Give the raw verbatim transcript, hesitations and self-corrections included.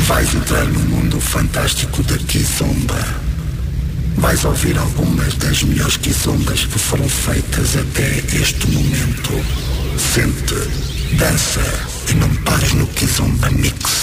Vais entrar no mundo fantástico da Kizomba. Vais ouvir algumas das melhores quizombas que foram feitas até este momento. Sente, dança e não pares no Kizomba Mix.